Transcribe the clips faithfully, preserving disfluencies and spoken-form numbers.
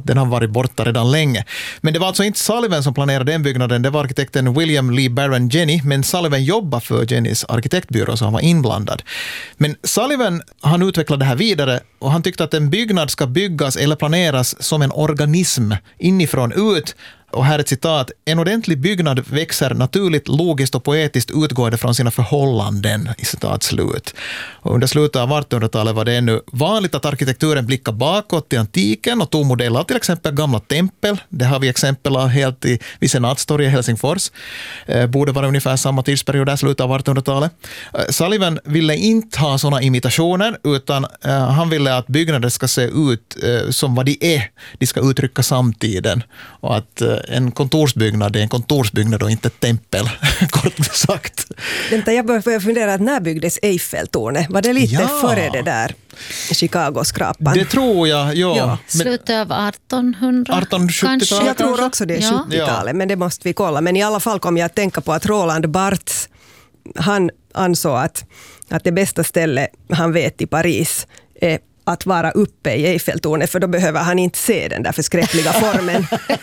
den har varit borta redan länge. Men det var alltså inte Sullivan som planerade den byggnaden, det var arkitekten William Lee Barron Jenney, men Sullivan jobbar för Jenneys arkitektbyrå så han var inblandad. Men Sullivan, han utvecklade det här vidare och han tyckte att en byggnad ska byggas eller planeras som en organism inifrån ut. Och här är ett citat: en ordentlig byggnad växer naturligt, logiskt och poetiskt utgående från sina förhållanden, i citat slut. Och under slutet av artonhundratalet var det ännu vanligt att arkitekturen blickar bakåt till antiken och tog modeller till exempel gamla tempel. Det har vi exempel av helt i vid Senatstorget i Helsingfors. Eh, borde vara ungefär samma tidsperiod där, slutet av artonhundratalet. Eh, Sullivan ville inte ha sådana imitationer, utan eh, han ville att byggnader ska se ut eh, som vad de är. De ska uttrycka samtiden. Och att eh, en kontorsbyggnad är en kontorsbyggnad och inte ett tempel, kort sagt. Vänta, jag börjar fundera att när byggdes Eiffeltornet? Var det lite ja. före det där Chicago-skrapan? Det tror jag, ja. ja. Slutet av artonhundra artonhundrasjuttiotalet Jag tror kanske? också det är Ja. sjuttiotalet, men det måste vi kolla. Men i alla fall kom jag att tänka på att Roland Barthes, han ansåg att, att det bästa stället han vet i Paris är att vara uppe i Eiffeltornet, för då behöver han inte se den där förskräckliga formen.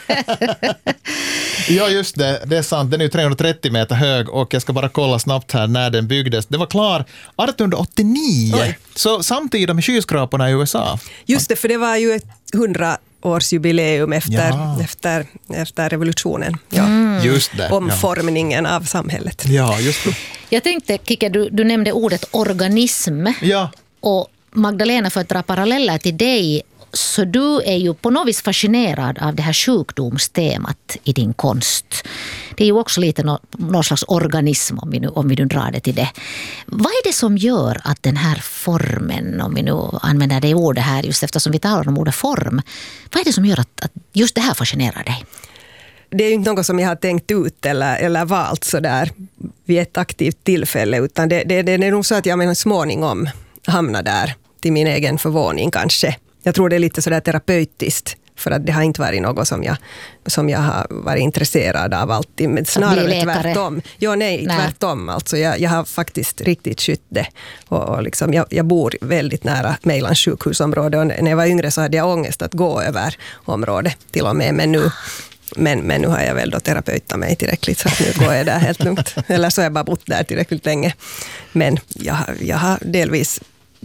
Ja, just det. Det är sant. Den är ju trehundratrettio meter hög och jag ska bara kolla snabbt här när den byggdes. Den var klar artonhundraåttionio, Oj. Så samtidigt med skyskraporna i U S A. Just det, för det var ju ett hundraårsjubileum efter, Ja. efter, efter revolutionen. Ja. Mm. Just det. Omformningen av samhället. Ja, just det. Jag tänkte, Kike, du, du nämnde ordet organism. Ja. Och Magdalena, för att dra paralleller till dig, så du är ju på något vis fascinerad av det här sjukdomstemat i din konst. Det är ju också lite nå, någon slags organism, om vi, nu, om vi nu drar det till det. Vad är det som gör att den här formen, om vi nu använder det ordet här, just eftersom vi talar om ordet form, vad är det som gör att, att just det här fascinerar dig? Det är ju inte något som jag har tänkt ut eller, eller valt så där vid ett aktivt tillfälle, utan det, det, det är nog så att jag med småningom hamnar där, till min egen förvåning kanske. Jag tror det är lite sådär terapeutiskt, för att det har inte varit något som jag, som jag har varit intresserad av alltid. Men snarare tvärtom. Jo, nej, nej. tvärtom. Alltså jag, jag har faktiskt riktigt skytt det. Och, och liksom, jag, jag bor väldigt nära Mejlans sjukhusområde, och när jag var yngre så hade jag ångest att gå över området till och med. Men nu, men, men nu har jag väl då terapeutat mig tillräckligt, så att nu går jag där helt lugnt. Eller så har jag bara bott där tillräckligt länge. Men jag, jag har delvis...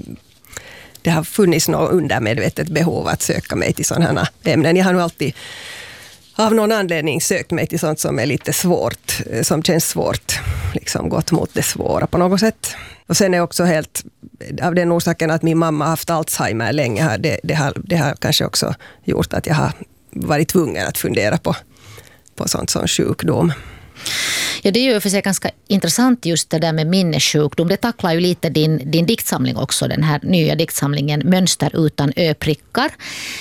Det har funnits något undermedvetet behov att söka mig till sådana här ämnen. Jag har nog alltid av någon anledning sökt mig till sånt som är lite svårt, som känns svårt, liksom gått mot det svåra på något sätt. Och sen är också helt av den orsaken att min mamma har haft Alzheimer länge, det, det, har, det har kanske också gjort att jag har varit tvungen att fundera på, på sånt som sjukdom. Ja, det är ju för sig ganska intressant just det där med minnessjukdom. Det tacklar ju lite din, din diktsamling också, den här nya diktsamlingen Mönster utan öprickar.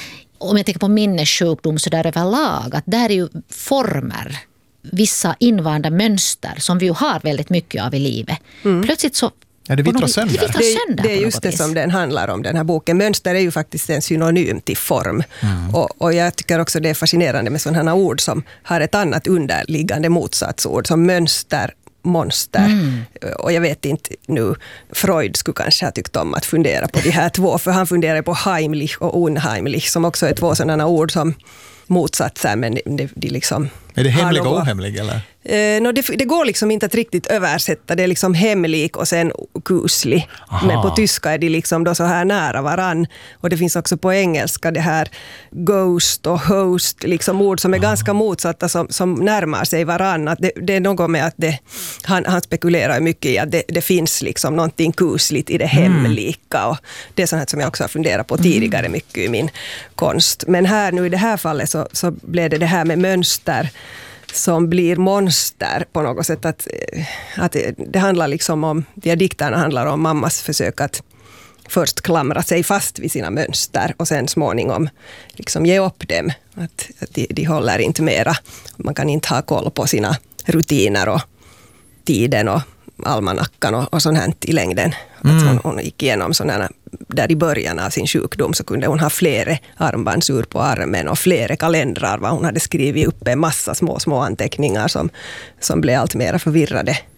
Om jag tänker på minnessjukdom så där överlag, att där är ju former, vissa invanda mönster som vi ju har väldigt mycket av i livet. Mm. Plötsligt så Ja, det vittrar sönder. Det, vittrar sönder det, det är just det som den handlar om, den här boken. Mönster är ju faktiskt en synonym till form. Mm. Och, och jag tycker också det är fascinerande med sådana ord som har ett annat underliggande motsatsord, som mönster, monster. Mm. Och jag vet inte nu, Freud skulle kanske ha tyckt om att fundera på de här två, för han funderar på heimlich och unheimlich, som också är två sådana ord som motsatser, men de, de liksom... Är det hemlig och ohemlig eller? Eh, no, det, det går liksom inte att riktigt översätta. Det är liksom hemlig och sen kuslig. Aha. Men på tyska är de liksom då så här nära varann. Och det finns också på engelska det här ghost och host, liksom ord som är Aha. ganska motsatta, som, som närmar sig varann. Att det, det är något med att det, han, han spekulerar mycket i att det, det finns liksom någonting kusligt i det hemlika. Och det är sånt som jag också har funderat på tidigare mm. mycket i min konst. Men här nu i det här fallet så, så blev det det här med mönster som blir monster på något sätt. Att, att det handlar liksom om, de här dikterna handlar om mammas försök att först klamra sig fast vid sina mönster och sen småningom liksom ge upp dem. Att, att de, de håller inte mera. Man kan inte ha koll på sina rutiner och tiden och almanackan och, och sånt här i längden. Mm. Att hon, hon gick igenom sådana, där i början av sin sjukdom så kunde hon ha flera armbandsur på armen och flera kalendrar vad hon hade skrivit upp, en massa små, små anteckningar som, som blev allt mer förvirrade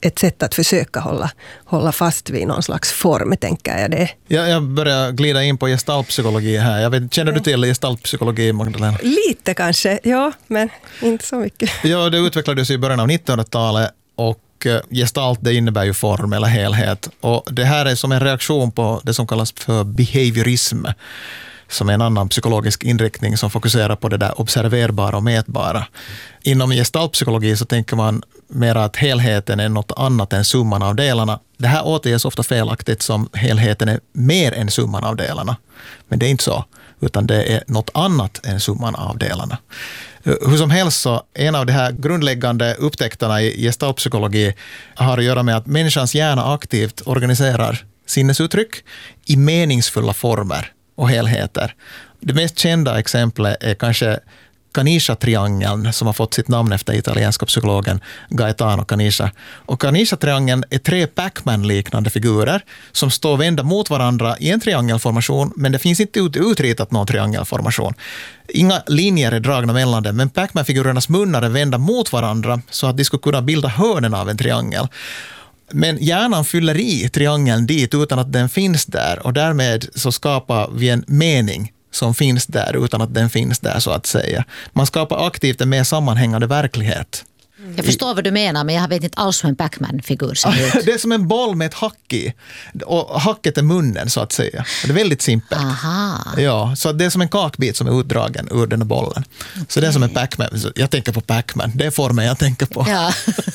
ett sätt att försöka hålla, hålla fast vid någon slags form, tänker jag det. Ja, jag börjar glida in på gestaltpsykologi här. Jag vet, känner du till gestaltpsykologi, Magdalena? Lite kanske, ja, men inte så mycket. Ja, det utvecklades i början av nittonhundratalet och gestalt, det innebär ju form eller helhet. Och det här är som en reaktion på det som kallas för behaviorism, som är en annan psykologisk inriktning som fokuserar på det där observerbara och mätbara. Inom gestaltpsykologi så tänker man mer att helheten är något annat än summan av delarna. Det här återges ofta felaktigt som helheten är mer än summan av delarna. Men det är inte så, utan det är något annat än summan av delarna. Hur som helst så, en av de här grundläggande upptäckterna i gestaltpsykologi har att göra med att människans hjärna aktivt organiserar sinnesuttryck i meningsfulla former och helheter. Det mest kända exemplet är kanske Canisa-triangeln som har fått sitt namn efter italienska psykologen Gaetano Canisa. Och Canisa-triangeln är tre Pac-Man-liknande figurer som står vända mot varandra i en triangelformation, men det finns inte ut- utritat någon triangelformation. Inga linjer är dragna mellan dem, men Pac-Man-figurernas munnar är vända mot varandra så att de skulle kunna bilda hörnen av en triangel. Men hjärnan fyller i triangeln dit utan att den finns där, och därmed så skapar vi en mening som finns där utan att den finns där, så att säga. Man skapar aktivt en mer sammanhängande verklighet. Jag förstår vad du menar, men jag vet inte alls hur en Pac-Man-figur ser ut. Det är som en boll med ett hack i. Och hacket är munnen, så att säga. Det är väldigt simpelt. Aha. Ja, så det är som en kakbit som är utdragen ur den bollen. Okay. Så det är som en Pac-Man. Jag tänker på Pac-Man. Det är formen jag tänker på. Ja.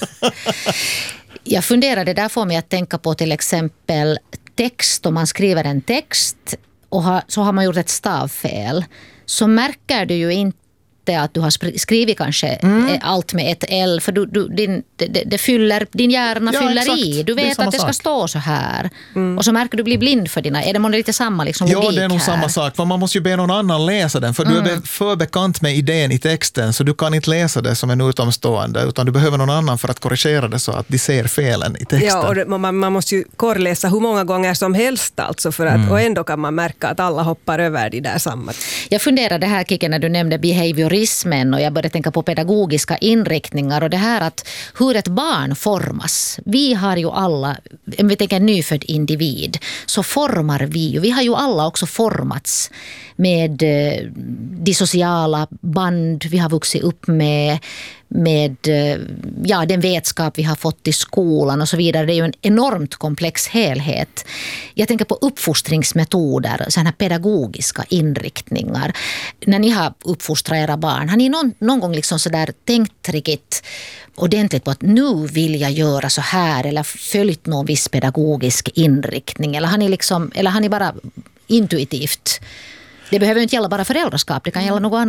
Jag funderade, där får mig att tänka på till exempel text. Om man skriver en text och har, så har man gjort ett stavfel, så märker du ju inte att du har skrivit kanske mm. allt med ett L, för du, du, din, det, det fyller, din hjärna ja, fyller exakt. i. Du vet det att det ska sak. stå så här. Mm. Och så märker du blir blind för dina. Är det månne lite samma liksom, logik här? Ja, det är nog här? samma sak. För man måste ju be någon annan läsa den. För mm. du är för bekant med idén i texten, så du kan inte läsa det som en utomstående, utan du behöver någon annan för att korrigera det så att de ser felen i texten. Ja, och det, man, man måste ju korrläsa hur många gånger som helst alltså, för att, mm. och ändå kan man märka att alla hoppar över de där samma. Jag funderade här, Kike, när du nämnde behaviorismen, och jag började tänka på pedagogiska inriktningar och det här att hur ett barn formas. Vi har ju alla, om vi tänker en nyfödd individ, så formar vi ju. Vi har ju alla också formats med de sociala band vi har vuxit upp med, med ja, den vetskap vi har fått i skolan och så vidare. Det är ju en enormt komplex helhet. Jag tänker på uppfostringsmetoder, sådana här pedagogiska inriktningar. När ni har uppfostrat era barn, har ni någon, någon gång liksom så där tänkt riktigt ordentligt på att nu vill jag göra så här, eller följt någon viss pedagogisk inriktning, eller har ni, liksom, eller har ni bara intuitivt? Det behöver inte gälla bara föräldraskap, det kan gälla något annat.